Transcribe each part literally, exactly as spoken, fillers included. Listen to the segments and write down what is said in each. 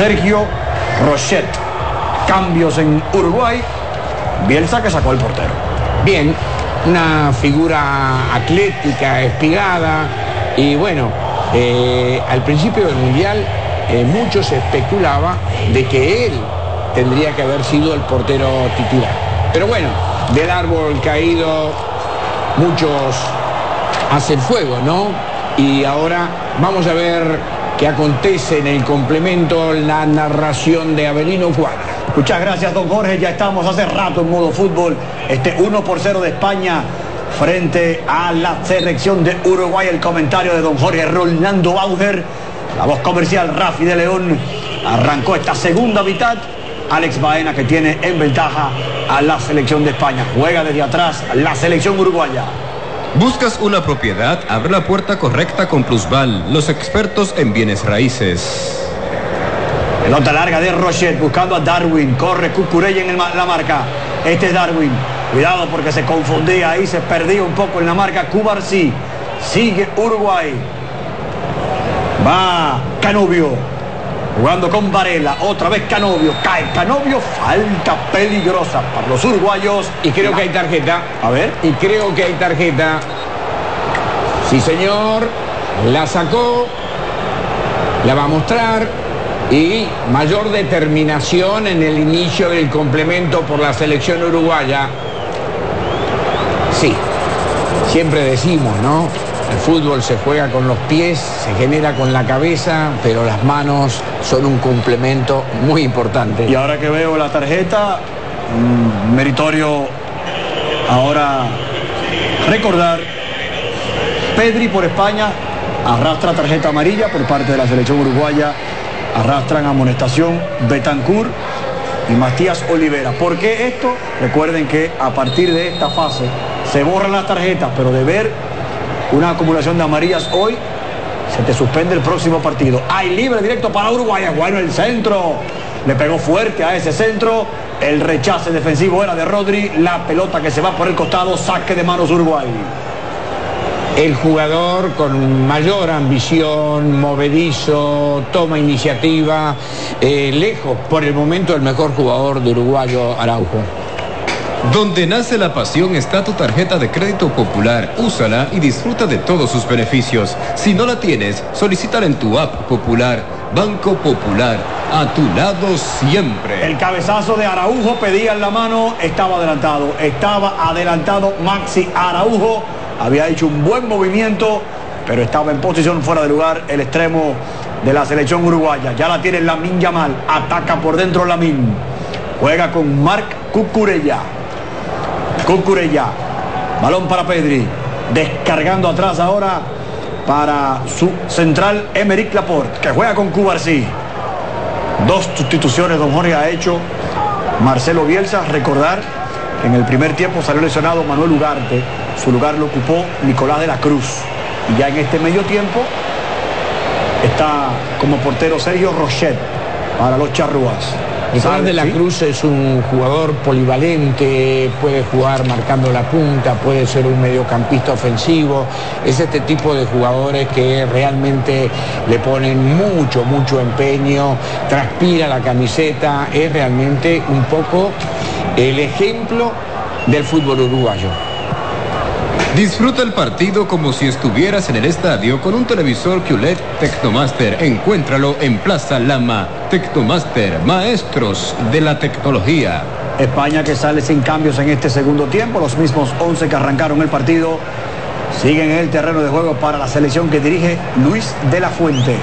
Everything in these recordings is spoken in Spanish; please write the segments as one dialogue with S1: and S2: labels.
S1: Sergio Rochet. Cambios en Uruguay. Bielsa que sacó el portero.
S2: Bien, una figura atlética, espigada. Y bueno, eh, al principio del Mundial eh, mucho se especulaba de que él tendría que haber sido el portero titular. Pero bueno, del árbol caído muchos hacen fuego, ¿no? Y ahora vamos a ver qué acontece en el complemento, la narración de Avelino Cuadra.
S1: Muchas gracias, don Jorge. Ya estamos hace rato en modo fútbol. Este uno por cero de España frente a la selección de Uruguay. El comentario de don Jorge Rolando Bauer. La voz comercial Rafi de León. Arrancó esta segunda mitad. Alex Baena, que tiene en ventaja a la selección de España. Juega desde atrás la selección uruguaya.
S3: ¿Buscas una propiedad? Abre la puerta correcta con Plusval, los expertos en bienes raíces.
S1: Pelota larga de Rochet buscando a Darwin. Corre Cucurella en el, la marca. Este es Darwin. Cuidado porque se confundía ahí, se perdía un poco en la marca. Cubarsí. Sigue Uruguay. Va Canovio. Jugando con Varela, otra vez Canovio, cae Canovio, falta peligrosa para los uruguayos.
S2: Y creo la... que hay tarjeta.
S1: A ver.
S2: Y creo que hay tarjeta. Sí, señor. La sacó. La va a mostrar. Y mayor determinación en el inicio del complemento por la selección uruguaya. Sí. Siempre decimos, ¿no? El fútbol se juega con los pies, se genera con la cabeza, pero las manos son un complemento muy importante.
S1: Y ahora que veo la tarjeta, mmm, meritorio ahora recordar, Pedri por España arrastra tarjeta amarilla por parte de la selección uruguaya, arrastran amonestación Betancur y Matías Olivera. ¿Por qué esto? Recuerden que a partir de esta fase se borran las tarjetas, pero de ver una acumulación de amarillas hoy, se te suspende el próximo partido. Hay libre directo para Uruguay. Bueno, el centro. Le pegó fuerte a ese centro. El rechace defensivo era de Rodri. La pelota que se va por el costado. Saque de manos Uruguay.
S2: El jugador con mayor ambición, movedizo, toma iniciativa. Eh, lejos, por el momento, el mejor jugador de Uruguayo, Araujo.
S3: Donde nace la pasión está tu tarjeta de crédito Popular. Úsala y disfruta de todos sus beneficios. Si no la tienes, solicítala en tu app Popular. Banco Popular, a tu lado siempre.
S1: El cabezazo de Araujo pedía en la mano, estaba adelantado. Estaba adelantado Maxi Araujo. Había hecho un buen movimiento, pero estaba en posición fuera de lugar el extremo de la selección uruguaya. Ya la tiene Lamine Yamal. Ataca por dentro Lamine. Juega con Marc Cucurella. Cucurella, balón para Pedri, descargando atrás ahora para su central Emerick Laporte, que juega con Cubarsí. Dos sustituciones don Jorge ha hecho Marcelo Bielsa. Recordar que en el primer tiempo salió lesionado Manuel Ugarte, su lugar lo ocupó Nicolás de la Cruz, y ya en este medio tiempo está como portero Sergio Rochet para los charrúas.
S2: Nicolás de la Cruz es un jugador polivalente, puede jugar marcando la punta, puede ser un mediocampista ofensivo. Es este tipo de jugadores que realmente le ponen mucho, mucho empeño, transpira la camiseta, es realmente un poco el ejemplo del fútbol uruguayo.
S3: Disfruta el partido como si estuvieras en el estadio con un televisor Q L E D Tecnomaster. Encuéntralo en Plaza Lama. Tecnomaster, maestros de la tecnología.
S1: España que sale sin cambios en este segundo tiempo. Los mismos once que arrancaron el partido siguen en el terreno de juego para la selección que dirige Luis de la Fuente.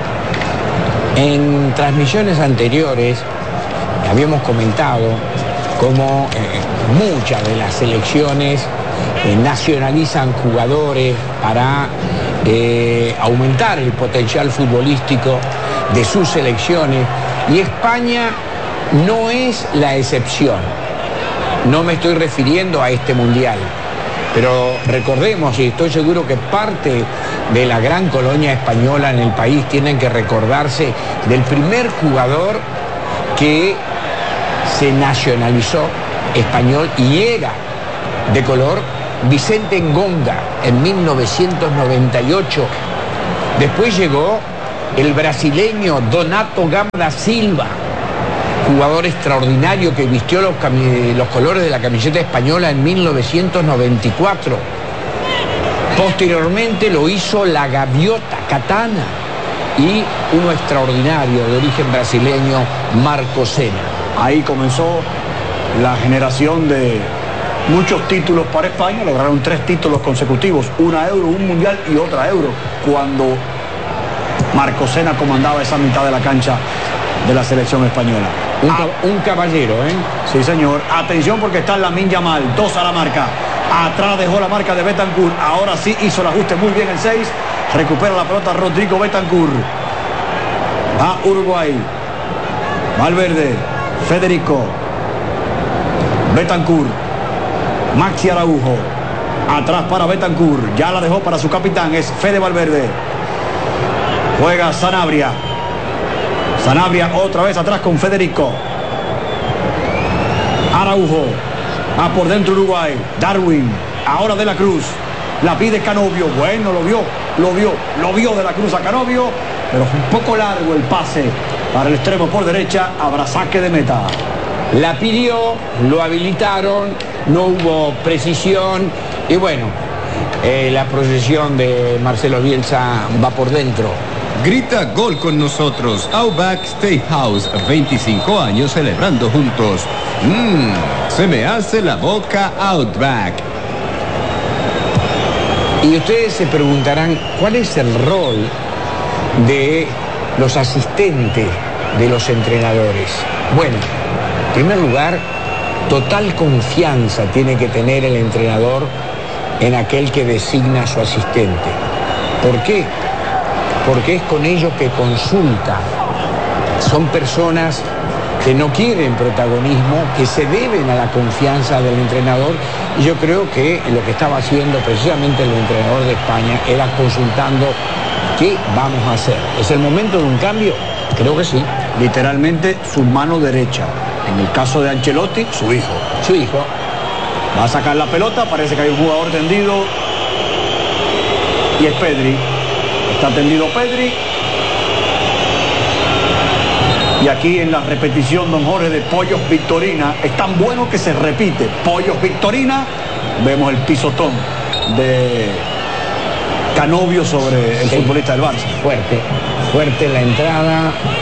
S2: En transmisiones anteriores habíamos comentado cómo eh, muchas de las selecciones Eh, nacionalizan jugadores para eh, aumentar el potencial futbolístico de sus selecciones, y España no es la excepción. No me estoy refiriendo a este mundial, pero recordemos, y estoy seguro que parte de la gran colonia española en el país tienen que recordarse del primer jugador que se nacionalizó español y era de color, Vicente Ngonga, en mil novecientos noventa y ocho. Después llegó el brasileño Donato Gama da Silva, jugador extraordinario que vistió los, los colores de la camiseta española en mil novecientos noventa y cuatro. Posteriormente lo hizo la Gaviota Katana y uno extraordinario de origen brasileño, Marco Senna.
S1: Ahí comenzó la generación de muchos títulos para España. Lograron tres títulos consecutivos, una Euro, un Mundial y otra Euro, cuando Marco Senna comandaba esa mitad de la cancha de la selección española.
S2: Un, ah, un caballero, ¿eh?
S1: Sí, señor. Atención porque está Lamine Yamal, dos a la marca. Atrás dejó la marca de Bentancur. Ahora sí hizo el ajuste muy bien el seis. Recupera la pelota Rodrigo Bentancur. Va Uruguay. Valverde. Federico. Bentancur. Maxi Araujo. Atrás para Bentancur. Ya la dejó para su capitán. Es Fede Valverde. Juega Sanabria. Sanabria otra vez atrás con Federico. Araujo. Va por dentro Uruguay. Darwin. Ahora De la Cruz. La pide Canovio. Bueno, lo vio. Lo vio. Lo vio De la Cruz a Canovio. Pero fue un poco largo el pase para el extremo por derecha. Habrá saque de meta.
S2: La pidió. Lo habilitaron. No hubo precisión. Y bueno, eh, la procesión de Marcelo Bielsa va por dentro.
S3: Grita gol con nosotros. Outback Steakhouse, veinticinco años celebrando juntos. Mmm, se me hace la boca Outback.
S2: Y ustedes se preguntarán, ¿cuál es el rol de los asistentes de los entrenadores? Bueno, en primer lugar, total confianza tiene que tener el entrenador en aquel que designa a su asistente. ¿Por qué? Porque es con ellos que consulta. Son personas que no quieren protagonismo, que se deben a la confianza del entrenador. Y yo creo que lo que estaba haciendo precisamente el entrenador de España era consultando qué vamos a hacer. ¿Es el momento de un cambio? Creo que sí.
S1: Literalmente su mano derecha. En el caso de Ancelotti, su hijo.
S2: Su hijo.
S1: Va a sacar la pelota, parece que hay un jugador tendido. Y es Pedri. Está tendido Pedri. Y aquí en la repetición, don Jorge, de Pollos Victorina, es tan bueno que se repite. Pollos Victorina, vemos el pisotón de Canovio sobre el sí. futbolista del Barça.
S2: Fuerte, fuerte la entrada,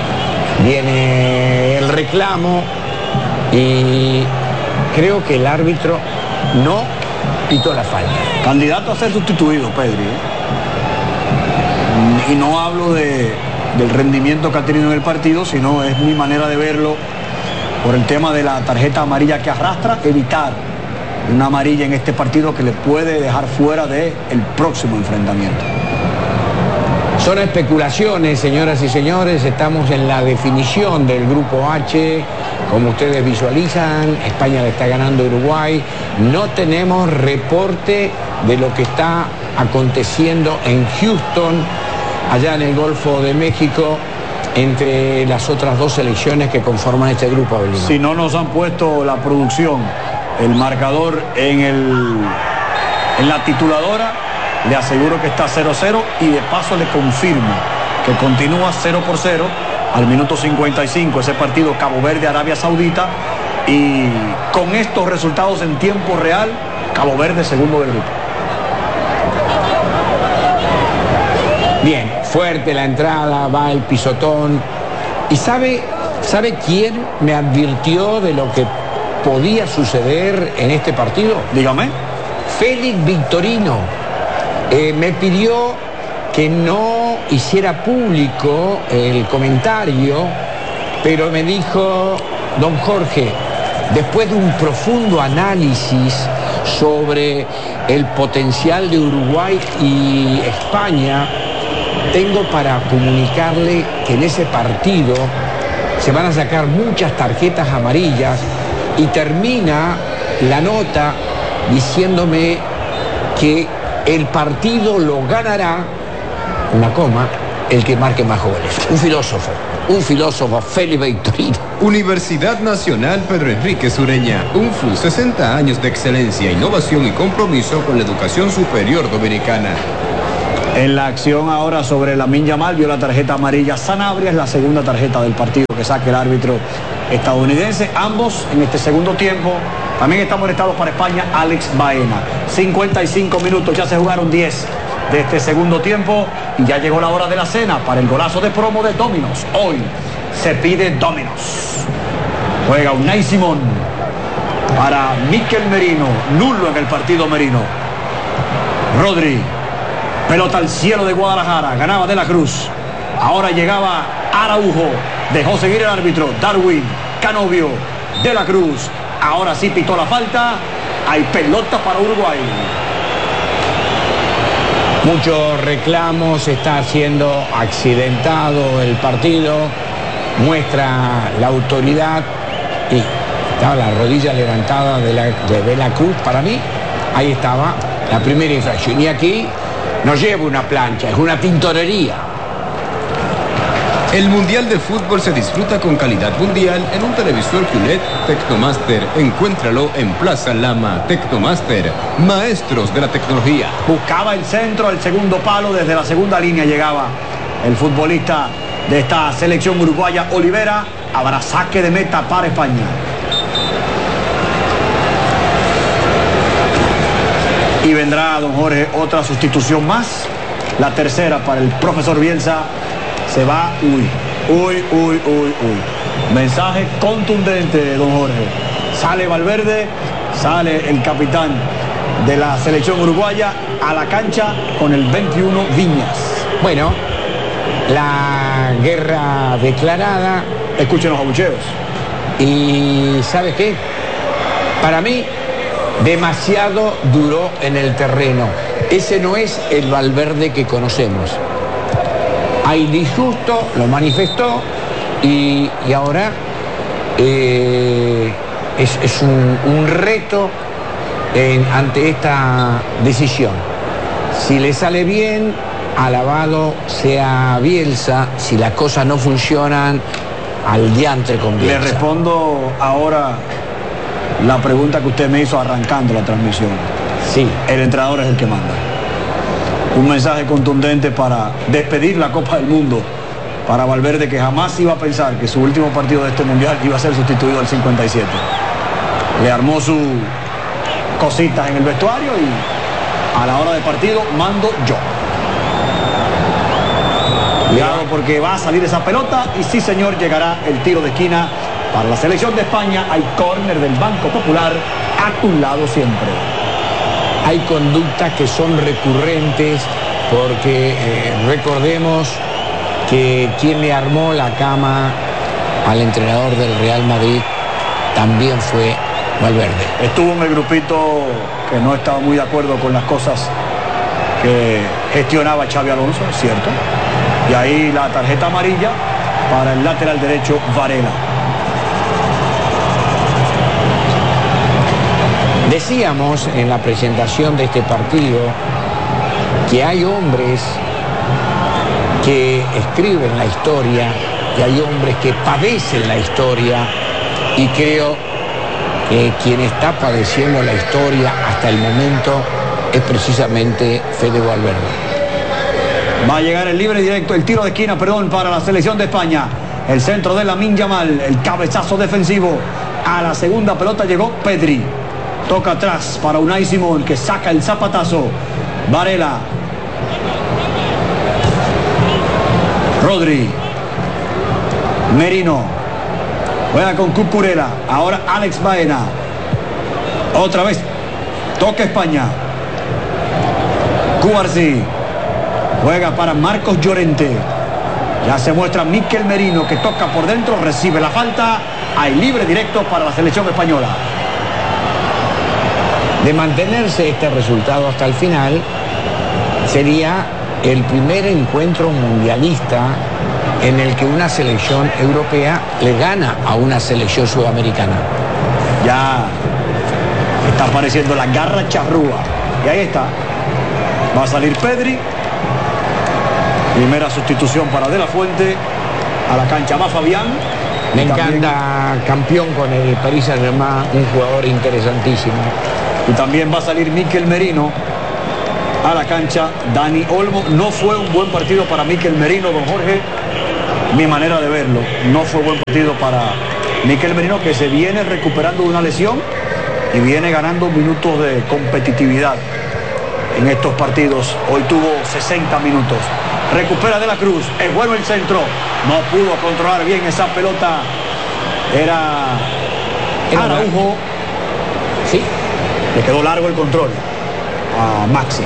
S2: viene el reclamo y creo que el árbitro no pitó la falta.
S1: Candidato a ser sustituido, Pedri, ¿eh? Y no hablo de, del rendimiento que ha tenido en el partido, sino es mi manera de verlo por el tema de la tarjeta amarilla que arrastra, evitar una amarilla en este partido que le puede dejar fuera del próximo enfrentamiento.
S2: Son especulaciones, señoras y señores, estamos en la definición del grupo H, como ustedes visualizan, España le está ganando a Uruguay, no tenemos reporte de lo que está aconteciendo en Houston, allá en el Golfo de México, entre las otras dos selecciones que conforman este grupo. Abelino.
S1: Si no nos han puesto la producción, el marcador en, el, en la tituladora, le aseguro que está cero cero y de paso le confirmo que continúa cero por cero al minuto cincuenta y cinco ese partido Cabo Verde-Arabia Saudita, y con estos resultados en tiempo real, Cabo Verde segundo del grupo.
S2: Bien, fuerte la entrada, va el pisotón. ¿Y sabe, sabe quién me advirtió de lo que podía suceder en este partido?
S1: Dígame.
S2: Félix Victorino. Eh, me pidió que no hiciera público el comentario, pero me dijo, don Jorge, después de un profundo análisis sobre el potencial de Uruguay y España, tengo para comunicarle que en ese partido se van a sacar muchas tarjetas amarillas, y termina la nota diciéndome que el partido lo ganará, una coma, el que marque más goles. Un filósofo, un filósofo, Félix Victorino.
S3: Universidad Nacional Pedro Enrique Sureña, U N F U, sesenta años de excelencia, innovación y compromiso con la educación superior dominicana.
S1: En la acción ahora sobre Lamine Yamal, vio la tarjeta amarilla Sanabria, es la segunda tarjeta del partido que saca el árbitro estadounidense. Ambos en este segundo tiempo. También está molestado para España Alex Baena. cincuenta y cinco minutos, ya se jugaron diez de este segundo tiempo y ya llegó la hora de la cena para el golazo de promo de Domino's. Hoy se pide Domino's. Juega Unai Simón para Mikel Merino, nulo en el partido Merino. Rodri, pelota al cielo de Guadalajara, ganaba De la Cruz. Ahora llegaba Araujo, dejó seguir el árbitro. Darwin, Canovio, De la Cruz. Ahora sí pitó la falta. Hay pelota para Uruguay.
S2: Muchos reclamos, está siendo accidentado el partido, muestra la autoridad y estaba la rodilla levantada de, la, de De la Cruz. Para mí, ahí estaba la primera infracción. Y aquí no lleva una plancha, es una tintorería.
S3: El Mundial de Fútbol se disfruta con calidad mundial en un televisor Q L E D Tecnomaster. Encuéntralo en Plaza Lama. Tecnomaster, maestros de la tecnología.
S1: Buscaba el centro, el segundo palo, desde la segunda línea llegaba el futbolista de esta selección uruguaya, Olivera. Habrá saque de meta para España. Y vendrá, don Jorge, otra sustitución más. La tercera para el profesor Bielsa. Se va, uy, uy, uy, uy, uy. Mensaje contundente, don Jorge. Sale Valverde, sale el capitán de la selección uruguaya a la cancha con el veintiuno Viñas.
S2: Bueno, la guerra declarada.
S1: Escuchen los abucheos.
S2: Y ¿sabe qué? Para mí, demasiado duró en el terreno. Ese no es el Valverde que conocemos. Hay disgusto, lo manifestó y, y ahora eh, es, es un, un reto en, ante esta decisión. Si le sale bien, alabado sea Bielsa. Si las cosas no funcionan, al diantre con Bielsa.
S1: Le respondo ahora la pregunta que usted me hizo arrancando la transmisión.
S2: Sí.
S1: El entrenador es el que manda. Un mensaje contundente para despedir la Copa del Mundo para Valverde, que jamás iba a pensar que su último partido de este mundial iba a ser sustituido al cincuenta y siete. Le armó sus cositas en el vestuario y a la hora de partido mando yo. Cuidado porque va a salir esa pelota y sí, señor, llegará el tiro de esquina para la selección de España. Hay córner del Banco Popular, a tu lado siempre.
S2: Hay conductas que son recurrentes porque eh, recordemos que quien le armó la cama al entrenador del Real Madrid también fue Valverde.
S1: Estuvo en el grupito que no estaba muy de acuerdo con las cosas que gestionaba Xabi Alonso, ¿cierto? Y ahí la tarjeta amarilla para el lateral derecho Varela.
S2: Decíamos en la presentación de este partido que hay hombres que escriben la historia y hay hombres que padecen la historia, y creo que quien está padeciendo la historia hasta el momento es precisamente Fede Valverde.
S1: Va a llegar el libre directo, el tiro de esquina, perdón, para la selección de España. El centro de Lamine Yamal, el cabezazo defensivo. A la segunda pelota llegó Pedri. Toca atrás para Unai Simón, que saca el zapatazo. Varela. Rodri. Merino. Juega con Cucurella. Ahora Alex Baena. Otra vez. Toca España. Cubarsí. Juega para Marcos Llorente. Ya se muestra Mikel Merino, que toca por dentro, recibe la falta. Hay libre directo para la selección española.
S2: De mantenerse este resultado hasta el final, sería el primer encuentro mundialista en el que una selección europea le gana a una selección sudamericana.
S1: Ya está apareciendo la garra charrúa. Y ahí está. Va a salir Pedri. Primera sustitución para De la Fuente. A la cancha va Fabián.
S2: Me encanta, campeón con el Paris Saint-Germain, un jugador interesantísimo.
S1: Y también va a salir Mikel Merino. a la cancha Dani Olmo. No fue un buen partido para Mikel Merino, don Jorge, mi manera de verlo. No fue buen partido para Mikel Merino, que se viene recuperando de una lesión y viene ganando minutos de competitividad en estos partidos. Hoy tuvo sesenta minutos. Recupera De la Cruz, es bueno el centro, no pudo controlar bien esa pelota. Era Araujo.
S2: Sí.
S1: Le quedó largo el control a Maxi.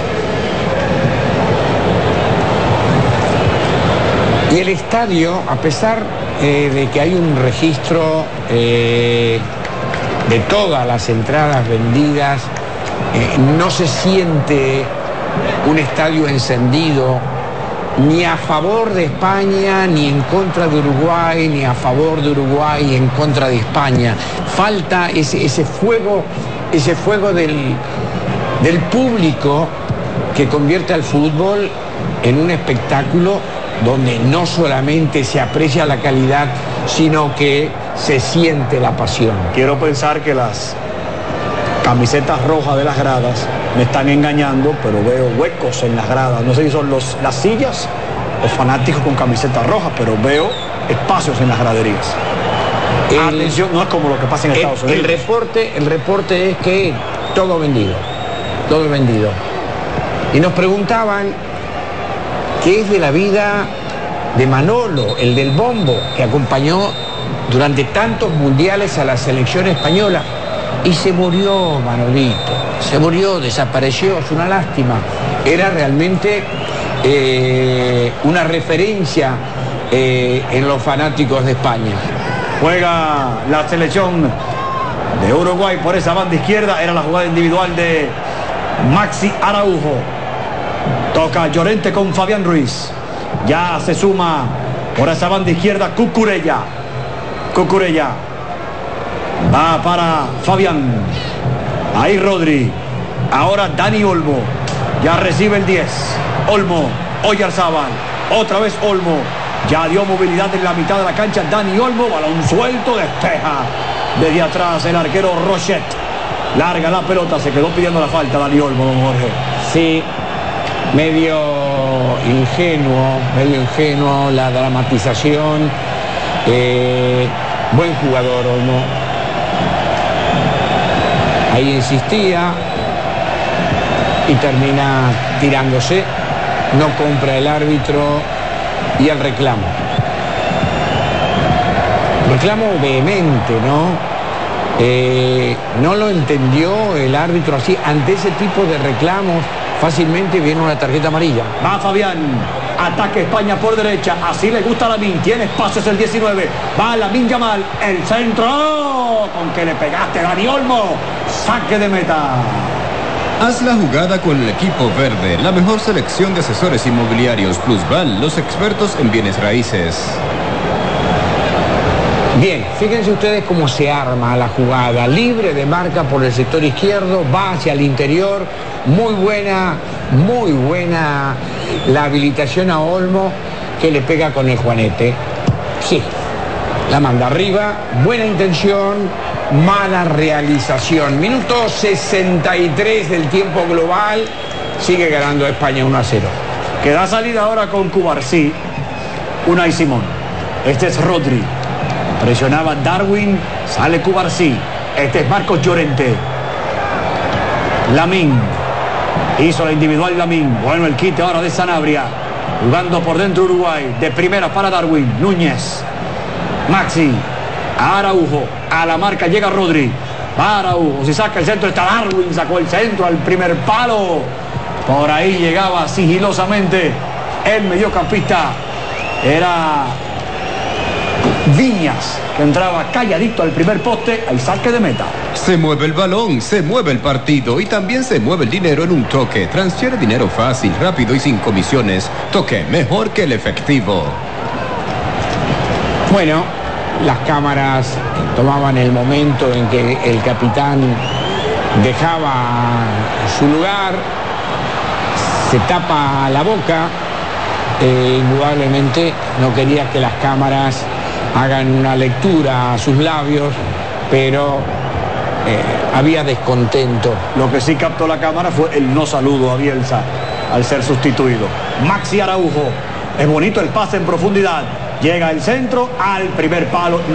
S2: Y el estadio, a pesar eh, de que hay un registro eh, de todas las entradas vendidas, eh, no se siente un estadio encendido ni a favor de España, ni en contra de Uruguay, ni a favor de Uruguay y en contra de España. Falta ese, ese fuego, ese fuego del, del público que convierte al fútbol en un espectáculo donde no solamente se aprecia la calidad, sino que se siente la pasión.
S1: Quiero pensar que las camisetas rojas de las gradas me están engañando, pero veo huecos en las gradas. No sé si son los, las sillas o fanáticos con camisetas rojas, pero veo espacios en las graderías. El, Atención, no es como lo que pasa en
S2: el,
S1: Estados Unidos.
S2: El reporte, el reporte es que todo vendido, todo vendido. Y nos preguntaban qué es de la vida de Manolo, el del bombo, que acompañó durante tantos mundiales a la selección española. Y se murió Manolito, se murió, desapareció, es una lástima. Era realmente eh, una referencia eh, en los fanáticos de España.
S1: Juega la selección de Uruguay por esa banda izquierda, era la jugada individual de Maxi Araujo. Toca Llorente con Fabián Ruiz. Ya se suma por esa banda izquierda Cucurella. Cucurella. Va para Fabián. Ahí Rodri. Ahora Dani Olmo. Ya recibe el diez. Olmo. Oyarzábal. Otra vez Olmo. Ya dio movilidad en la mitad de la cancha Dani Olmo. Balón suelto. Despeja desde atrás el arquero Rochet. Larga la pelota. Se quedó pidiendo la falta Dani Olmo, don Jorge.
S2: Sí. Medio ingenuo. Medio ingenuo la dramatización. Eh, buen jugador Olmo. Ahí insistía y termina tirándose, no compra el árbitro y el reclamo. Reclamo vehemente, ¿no? Eh, no lo entendió el árbitro así. Ante ese tipo de reclamos fácilmente viene una tarjeta amarilla.
S1: Va Fabián, ataque España por derecha, así le gusta a Lamine, tiene espacios el diecinueve, va Lamine Yamal, el centro, ¡oh! Con que le pegaste Dani Olmo, saque de meta.
S3: Haz la jugada con el equipo verde, la mejor selección de asesores inmobiliarios Plusval, los expertos en bienes raíces.
S2: Bien, fíjense ustedes cómo se arma la jugada, libre de marca por el sector izquierdo, va hacia el interior, muy buena, muy buena la habilitación a Olmo, que le pega con el juanete. Sí, la manda arriba, buena intención, mala realización. Minuto sesenta y tres del tiempo global, sigue ganando España uno a cero.
S1: Que da salida ahora con Cubarsí, Unai Simón. Este es Rodri. Presionaba Darwin, sale Cubarsí. Este es Marcos Llorente. Lamine. Hizo la individual Lamine. Bueno, el quite ahora de Sanabria. Jugando por dentro Uruguay. De primera para Darwin. Núñez. Maxi. Araujo. A la marca llega Rodri. Va Araujo. Si saca el centro está Darwin. Sacó el centro al primer palo. Por ahí llegaba sigilosamente el mediocampista. Era Viñas, que entraba calladito al primer poste, al saque de meta.
S3: Se mueve el balón, se mueve el partido y también se mueve el dinero en un toque. Transfiere dinero fácil, rápido y sin comisiones. Toque mejor que el efectivo.
S2: Bueno, las cámaras tomaban el momento en que el capitán dejaba su lugar, se tapa la boca, eh, indudablemente no quería que las cámaras hagan una lectura a sus labios, pero eh, había descontento.
S1: Lo que sí captó la cámara fue el no saludo a Bielsa. al ser sustituido. Maxi Araujo, es bonito el pase en profundidad, llega el centro al primer palo.